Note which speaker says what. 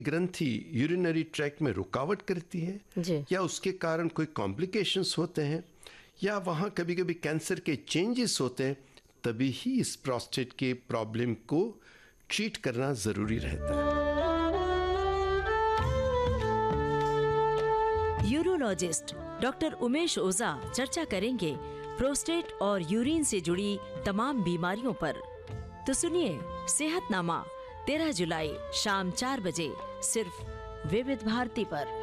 Speaker 1: ग्रंथि urinary tract में रुकावट करती है
Speaker 2: जी।
Speaker 1: या उसके कारण कोई कॉम्प्लिकेशंस होते हैं या वहाँ कभी कभी कैंसर के चेंजेस होते हैं, तभी ही इस प्रोस्टेट के प्रॉब्लम को ट्रीट करना ज़रूरी रहता है।
Speaker 2: यूरोलॉजिस्ट डॉक्टर उमेश ओझा चर्चा करेंगे प्रोस्टेट और यूरिन से जुड़ी तमाम बीमारियों पर। तो सुनिए सेहतनामा 13 जुलाई शाम 4 बजे सिर्फ विविध भारती पर।